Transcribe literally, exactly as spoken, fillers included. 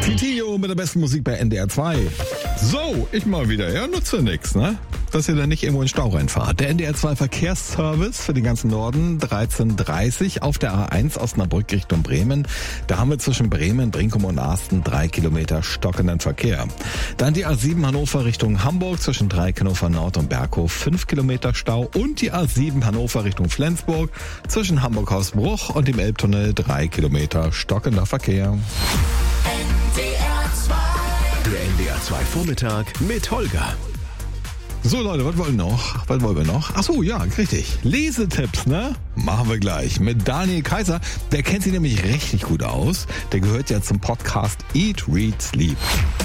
Titio mit der besten Musik bei N D R zwei. So, ich mal wieder. Ja, nutze nix, ne? Dass ihr da nicht irgendwo in den Stau reinfahrt. Der N D R zwei Verkehrsservice für den ganzen Norden, dreizehn Uhr dreißig auf der A eins Osnabrück Richtung Bremen. Da haben wir zwischen Bremen, Brinkum und Asten drei Kilometer stockenden Verkehr. Dann die A sieben Hannover Richtung Hamburg zwischen Dreieckhannover Nord und Berghof fünf Kilometer Stau. Und die A sieben Hannover Richtung Flensburg zwischen Hamburg-Hausbruch und dem Elbtunnel drei Kilometer stockender Verkehr. Der N D R zwei Vormittag mit Holger. So Leute, was wollen wir noch? Was wollen wir noch? Ach so, ja, richtig. Lesetipps, ne? Machen wir gleich mit Daniel Kaiser. Der kennt sich nämlich richtig gut aus. Der gehört ja zum Podcast Eat, Read, Sleep.